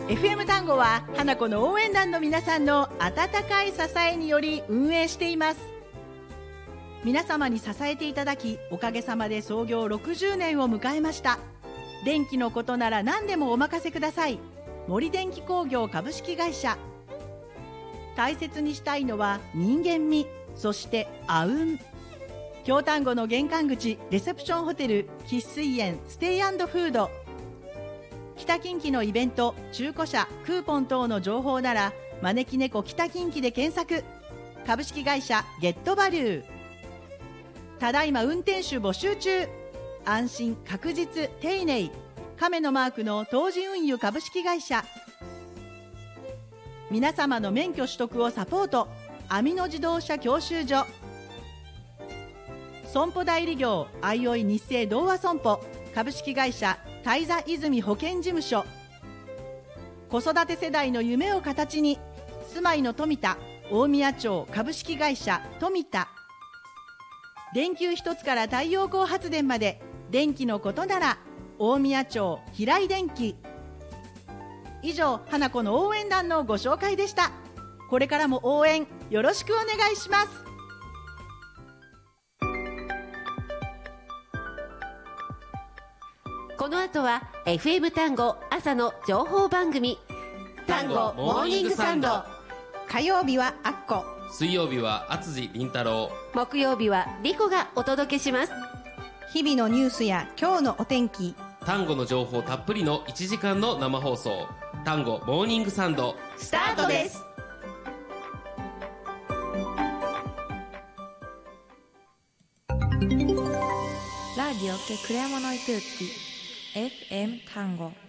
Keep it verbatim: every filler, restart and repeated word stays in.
エフエム 単語は花子の応援団の皆さんの温かい支えにより運営しています。皆様に支えていただき、おかげさまで創業ろくじゅうねんを迎えました。電気のことなら何でもお任せください。森電機工業株式会社。大切にしたいのは人間味、そしてあうん京丹後の玄関口レセプションホテル喫水園ステイ&フード。北近畿のイベント、中古車、クーポン等の情報なら招き猫北近畿で検索。株式会社ゲットバリュー。ただいま運転手募集中。安心確実丁寧、亀のマークの東寺運輸株式会社。皆様の免許取得をサポート、アミノ自動車教習所。損保代理業あいおい日清同和損保株式会社大座泉保険事務所。子育て世代の夢を形に、住まいの富田大宮町株式会社富田。電球一つから太陽光発電まで、電気のことなら大宮町平井電機。以上、花子の応援団のご紹介でした。これからも応援よろしくお願いします。 この後は エフエム 単語朝の情報番組、単語モーニングサンド。 火曜日はアッコ、 水曜日は厚地凛太郎、 木曜日はリコがお届けします。 日々のニュースや今日のお天気、 単語の情報たっぷりのいちじかんの生放送、単語モーニングサンドスタートです。 Radio che creiamo noi tutti. エフエム Tango